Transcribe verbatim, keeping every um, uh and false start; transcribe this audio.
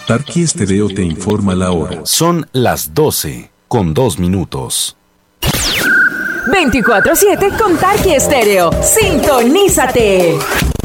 Tarqui Estéreo te informa la hora. Son las doce con dos minutos. veinticuatro siete con Tarqui Estéreo. Sintonízate.